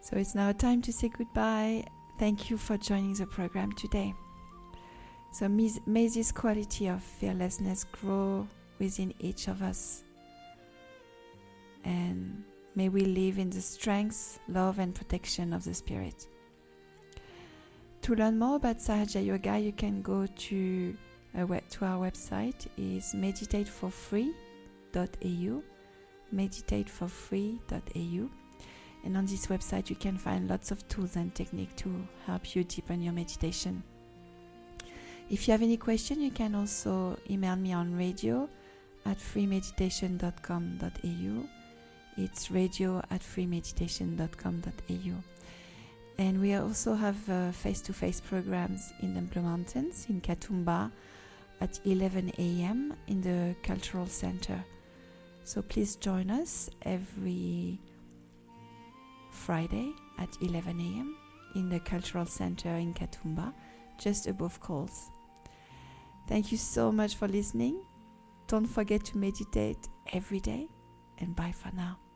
So it's now time to say goodbye. Thank you for joining the program today. So may this quality of fearlessness grow within each of us. And may we live in the strength, love, and protection of the Spirit. To learn more about Sahaja Yoga, you can go to our website. Is meditateforfree.au, meditateforfree.au. And on this website, you can find lots of tools and techniques to help you deepen your meditation. If you have any question, you can also email me on radio@freemeditation.com.au. It's radio@freemeditation.com.au. And we also have face-to-face programs in the Blue Mountains, in Katoomba, at 11 a.m. in the Cultural Center. So please join us every Friday at 11 a.m. in the Cultural Center in Katoomba, just above Coles. Thank you so much for listening. Don't forget to meditate every day, and bye for now.